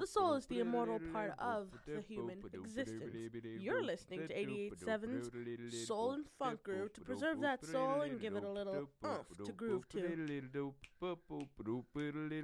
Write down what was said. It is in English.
soul is the immortal part of the human existence. You're listening to 88.7's Soul and Funk Groove to preserve that soul and give it a little oomph to groove to.